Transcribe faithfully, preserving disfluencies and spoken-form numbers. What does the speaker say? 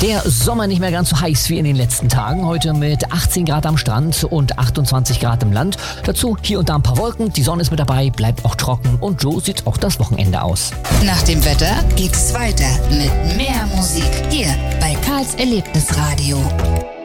Der Sommer nicht mehr ganz so heiß wie in den letzten Tagen. Heute mit achtzehn Grad am Strand und achtundzwanzig Grad im Land. Dazu hier und da ein paar Wolken. Die Sonne ist mit dabei, bleibt auch trocken. Und so sieht auch das Wochenende aus. Nach dem Wetter geht's weiter mit mehr Musik hier bei Karls Erlebnisradio.